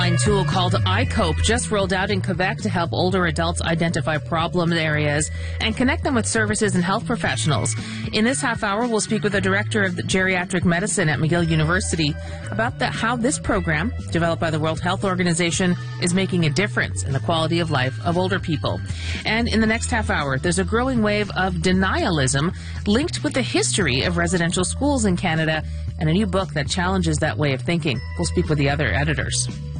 Tool called iCope just rolled out in Quebec to help older adults identify problem areas and connect them with services and health professionals. In this half hour, we'll speak with the director of geriatric medicine at McGill University about how this program, developed by the World Health Organization, is making a difference in the quality of life of older people. And in the next half hour, there's a growing wave of denialism linked with the history of residential schools in Canada and a new book that challenges that way of thinking. We'll speak with the other editors.